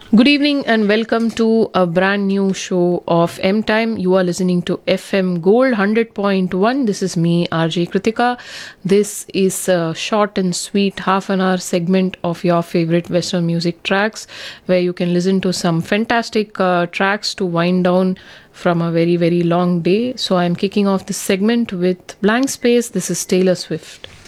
Good evening and welcome to a brand new show of M Time. You are listening to FM Gold 100.1. This is me, RJ Kritika. This is a short and sweet half an hour segment of your favorite Western music tracks where you can listen to some fantastic tracks to wind down from a very, very long day. So I'm kicking off this segment with Blank Space. This is Taylor Swift.